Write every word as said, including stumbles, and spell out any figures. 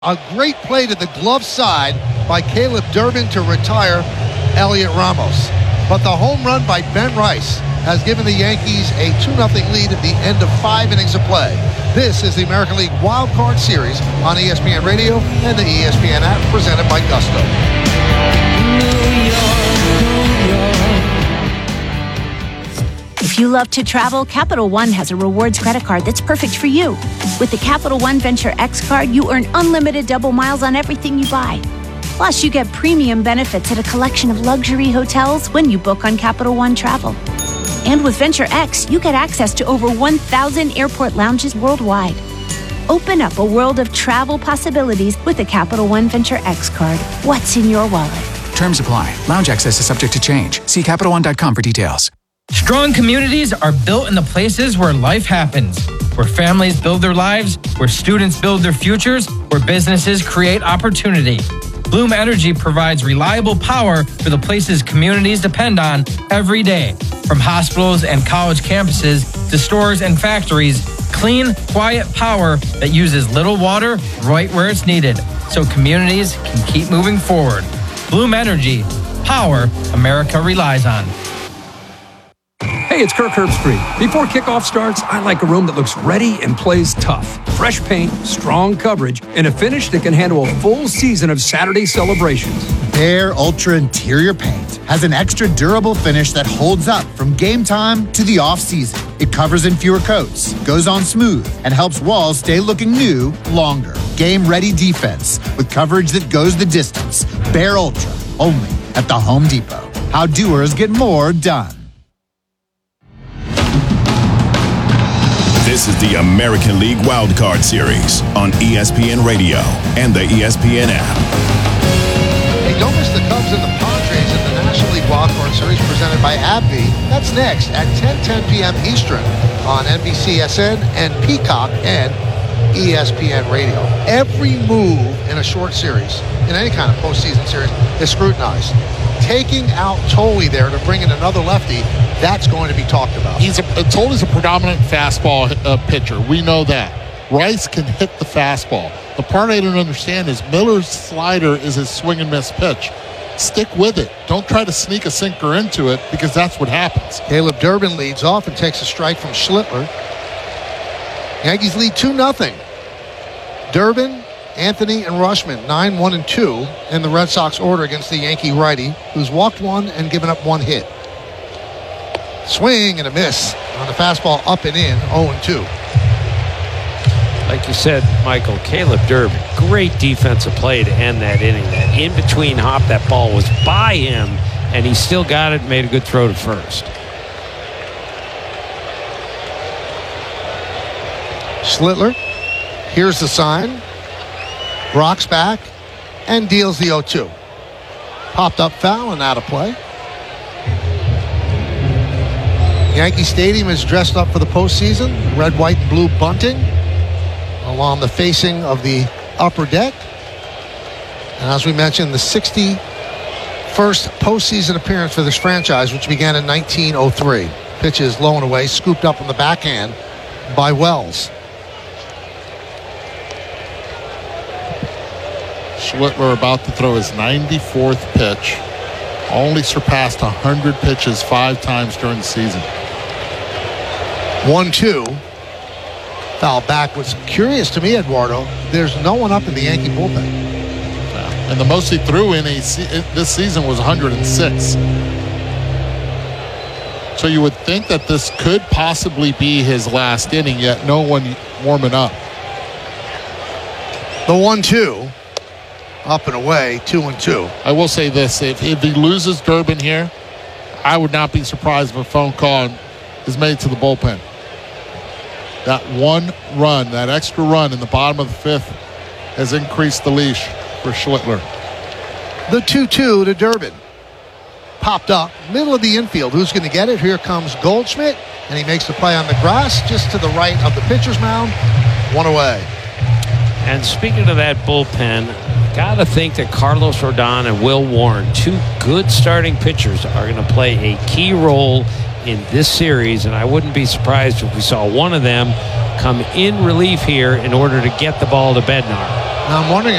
A great play to the glove side by Caleb Durbin to retire Elliot Ramos. But the home run by Ben Rice has given the Yankees a two nothing lead at the end of five innings of play. This is the American League Wild Card Series on E S P N Radio and the E S P N app, presented by Gusto. New York, New York. If you love to travel, Capital One has a rewards credit card that's perfect for you. With the Capital One Venture X card, you earn unlimited double miles on everything you buy. Plus, you get premium benefits at a collection of luxury hotels when you book on Capital One Travel. And with Venture X, you get access to over one thousand airport lounges worldwide. Open up a world of travel possibilities with the Capital One Venture X card. What's in your wallet? Terms apply. Lounge access is subject to change. See Capital One dot com for details. Strong communities are built in the places where life happens, where families build their lives, where students build their futures, where businesses create opportunity. Bloom Energy provides reliable power for the places communities depend on every day. From hospitals and college campuses to stores and factories, clean, quiet power that uses little water right where it's needed, so communities can keep moving forward. Bloom Energy, power America relies on. Hey, it's Kirk Herbstreit. Before kickoff starts, I like a room that looks ready and plays tough. Fresh paint, strong coverage, and a finish that can handle a full season of Saturday celebrations. Behr Ultra Interior Paint has an extra durable finish that holds up from game time to the off-season. It covers in fewer coats, goes on smooth, and helps walls stay looking new longer. Game-ready defense with coverage that goes the distance. Behr Ultra, only at the Home Depot. How doers get more done. This is the American League Wild Card Series on E S P N Radio and the E S P N app. Hey, don't miss the Cubs and the Padres in the National League Wild Card Series presented by AbbVie. That's next at ten ten p.m. Eastern on N B C S N and Peacock and E S P N Radio. Every move in a short series, in any kind of postseason series, is scrutinized. Taking out Tolley there to bring in another lefty, that's going to be talked about. He's a, Tolley's a predominant fastball uh, pitcher. We know that. Rice can hit the fastball. The part I don't understand is Miller's slider is his swing and miss pitch. Stick with it. Don't try to sneak a sinker into it, because that's what happens. Caleb Durbin leads off and takes a strike from Schlittler. Yankees lead two nothing. Durbin, Anthony, and Rushman, nine one and two in the Red Sox order against the Yankee righty, who's walked one and given up one hit. Swing and a miss on the fastball, up and in, oh and two. Like you said, Michael, Caleb Durbin, great defensive play to end that inning. That in-between hop, that ball was by him, and he still got it and made a good throw to first. Schlittler, here's the sign. Rocks back and deals the oh two. Popped up foul and out of play. Yankee Stadium is dressed up for the postseason. Red, white, and blue bunting along the facing of the upper deck. And as we mentioned, the sixty-first postseason appearance for this franchise, which began in nineteen oh three. Pitch is low and away, scooped up on the backhand by Wells. Schlittler about to throw his ninety-fourth pitch. Only surpassed one hundred pitches five times during the season. one two. Foul back. What's curious to me, Eduardo, there's no one up in the Yankee bullpen. Yeah. And the most he threw in a se- this season was one hundred six. So you would think that this could possibly be his last inning, yet no one warming up. The one two. Up and away, two and two. I will say this, if, if he loses Durbin here, I would not be surprised if a phone call is made to the bullpen. That one run, that extra run in the bottom of the fifth has increased the leash for Schlittler. The two two to Durbin. Popped up, middle of the infield. Who's going to get it? Here comes Goldschmidt, and he makes the play on the grass just to the right of the pitcher's mound. One away. And speaking of that bullpen, got to think that Carlos Rodon and Will Warren, two good starting pitchers, are going to play a key role in this series, and I wouldn't be surprised if we saw one of them come in relief here in order to get the ball to Bednar. Now I'm wondering